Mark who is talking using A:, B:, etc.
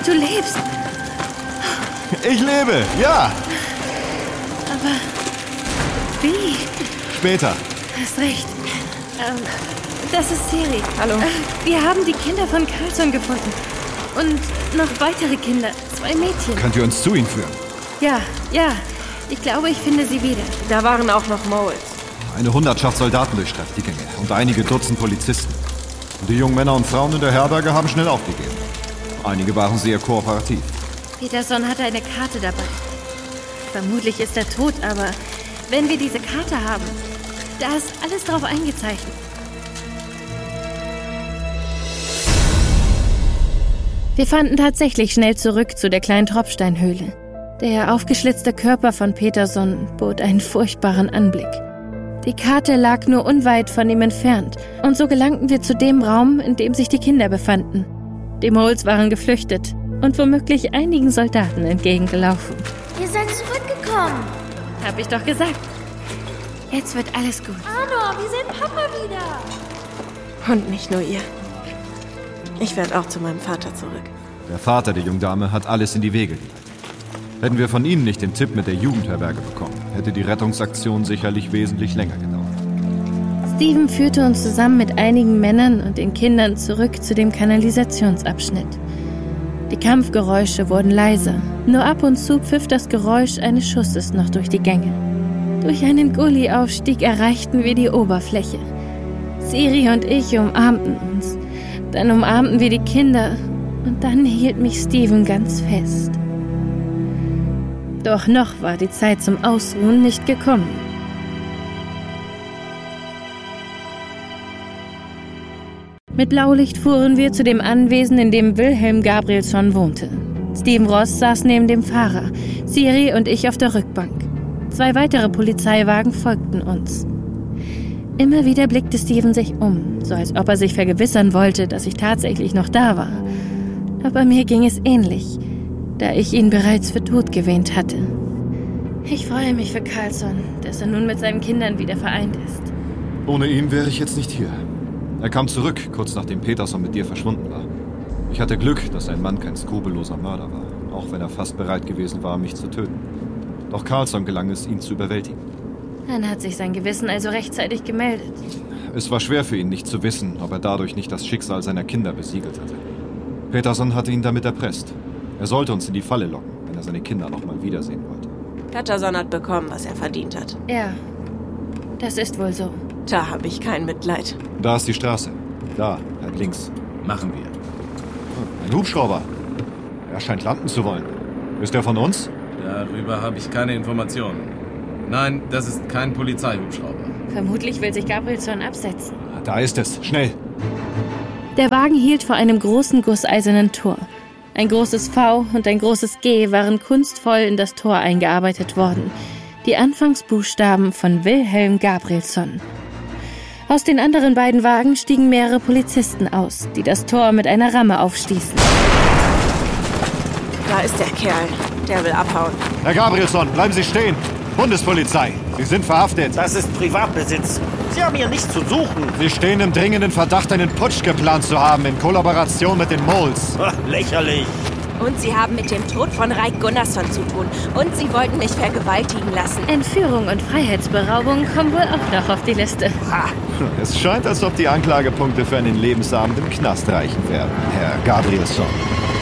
A: du lebst.
B: Ich lebe, ja.
A: Aber wie?
B: Später.
A: Hast recht. Das ist Siri.
C: Hallo.
A: Wir haben die Kinder von Carlson gefunden. Und noch weitere Kinder. 2 Mädchen.
B: Könnt ihr uns zu ihnen führen?
A: Ja. Ich glaube, ich finde sie wieder.
C: Da waren auch noch Moles.
B: Eine Hundertschaft Soldaten durchstreift die Gänge und einige Dutzend Polizisten. Und die jungen Männer und Frauen in der Herberge haben schnell aufgegeben. Einige waren sehr kooperativ.
A: Peterson hatte eine Karte dabei. Vermutlich ist er tot, aber wenn wir diese Karte haben, da ist alles drauf eingezeichnet. Wir fanden tatsächlich schnell zurück zu der kleinen Tropfsteinhöhle. Der aufgeschlitzte Körper von Peterson bot einen furchtbaren Anblick. Die Karte lag nur unweit von ihm entfernt und so gelangten wir zu dem Raum, in dem sich die Kinder befanden. Die Moles waren geflüchtet und womöglich einigen Soldaten entgegengelaufen.
D: Ihr seid zurückgekommen.
A: Hab ich doch gesagt. Jetzt wird alles gut.
D: Arno, wir sehen Papa wieder.
C: Und nicht nur ihr. Ich werde auch zu meinem Vater zurück.
B: Der Vater der jungen Dame hat alles in die Wege geleitet. Hätten wir von Ihnen nicht den Tipp mit der Jugendherberge bekommen, hätte die Rettungsaktion sicherlich wesentlich länger gedauert.
A: Steven führte uns zusammen mit einigen Männern und den Kindern zurück zu dem Kanalisationsabschnitt. Die Kampfgeräusche wurden leiser. Nur ab und zu pfiff das Geräusch eines Schusses noch durch die Gänge. Durch einen Gully-Aufstieg erreichten wir die Oberfläche. Siri und ich umarmten uns. Dann umarmten wir die Kinder und dann hielt mich Steven ganz fest. Doch noch war die Zeit zum Ausruhen nicht gekommen. Mit Blaulicht fuhren wir zu dem Anwesen, in dem Wilhelm Gabrielsson wohnte. Steven Ross saß neben dem Fahrer, Siri und ich auf der Rückbank. 2 weitere Polizeiwagen folgten uns. Immer wieder blickte Steven sich um, so als ob er sich vergewissern wollte, dass ich tatsächlich noch da war. Aber mir ging es ähnlich, da ich ihn bereits für tot gewähnt hatte. Ich freue mich für Carlson, dass er nun mit seinen Kindern wieder vereint ist.
B: Ohne ihn wäre ich jetzt nicht hier. Er kam zurück, kurz nachdem Peterson mit dir verschwunden war. Ich hatte Glück, dass sein Mann kein skrupelloser Mörder war, auch wenn er fast bereit gewesen war, mich zu töten. Doch Carlson gelang es, ihn zu überwältigen.
A: Dann hat sich sein Gewissen also rechtzeitig gemeldet.
B: Es war schwer für ihn, nicht zu wissen, ob er dadurch nicht das Schicksal seiner Kinder besiegelt hatte. Peterson hatte ihn damit erpresst. Er sollte uns in die Falle locken, wenn er seine Kinder noch mal wiedersehen wollte.
C: Peterson hat bekommen, was er verdient hat.
A: Ja, das ist wohl so.
C: Da habe ich kein Mitleid.
B: Da ist die Straße. Da, halb links.
E: Machen wir.
B: Ein Hubschrauber. Er scheint landen zu wollen. Ist er von uns?
E: Darüber habe ich keine Informationen. Nein, das ist kein Polizeihubschrauber.
A: Vermutlich will sich Gabrielsson absetzen.
B: Da ist es. Schnell.
A: Der Wagen hielt vor einem großen gusseisernen Tor. Ein großes V und ein großes G waren kunstvoll in das Tor eingearbeitet worden. Die Anfangsbuchstaben von Wilhelm Gabrielsson. Aus den anderen beiden Wagen stiegen mehrere Polizisten aus, die das Tor mit einer Ramme aufstießen.
C: Da ist der Kerl. Der will abhauen.
B: Herr Gabrielsson, bleiben Sie stehen. Bundespolizei, Sie sind verhaftet.
F: Das ist Privatbesitz. Sie haben hier nichts zu suchen.
B: Sie stehen im dringenden Verdacht, einen Putsch geplant zu haben, in Kollaboration mit den Moles.
F: Ach, lächerlich.
C: Und sie haben mit dem Tod von Raik Gunnarsson zu tun. Und sie wollten mich vergewaltigen lassen.
A: Entführung und Freiheitsberaubung kommen wohl auch noch auf die Liste.
F: Ha.
B: Es scheint, als ob die Anklagepunkte für einen lebensabend im Knast reichen werden, Herr Gabrielsson.